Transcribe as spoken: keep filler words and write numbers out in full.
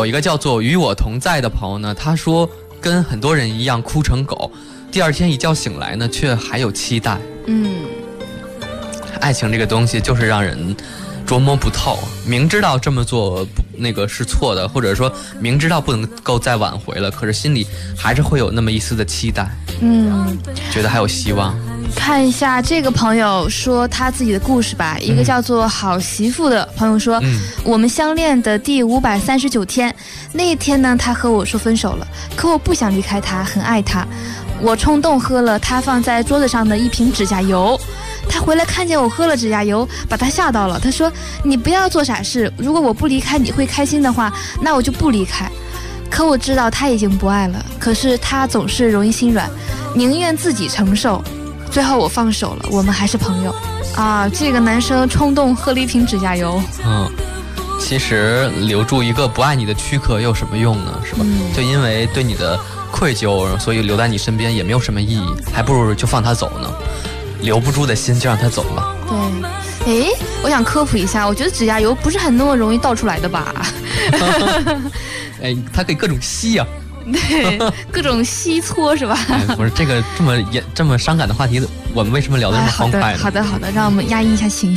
有一个叫做与我同在的朋友呢，他说跟很多人一样哭成狗，第二天一觉醒来呢，却还有期待。 嗯， 爱情这个东西就是让人琢磨不透，明知道这么做不那个是错的，或者说明知道不能够再挽回了，可是心里还是会有那么一丝的期待， 嗯， 觉得还有希望。 看一下这个朋友说他自己的故事吧。一个叫做好媳妇的朋友说、嗯、我们相恋的第五百三十九天，那一天呢，他和我说分手了，可我不想离开他，很爱他，我冲动喝了他放在桌子上的一瓶指甲油，他回来看见我喝了指甲油，把他吓到了。他说你不要做傻事，如果我不离开你会开心的话，那我就不离开。可我知道他已经不爱了，可是他总是容易心软，宁愿自己承受。最后我放手了，我们还是朋友啊。这个男生冲动喝了一瓶指甲油。 嗯，其实留住一个不爱你的躯壳有什么用呢？是吧、嗯、就因为对你的愧疚，所以留在你身边也没有什么意义，还不如就放他走呢。留不住的心就让他走吧。 对，哎，我想科普一下，我觉得指甲油不是很那么容易倒出来的吧？ 哎，它可以各种吸啊。 对，各种吸搓是吧？ 哎、不是这个这么严这么伤感的话题，我们为什么聊得那么欢快呢？ 哎、好的好的好的，让我们压抑一下情绪。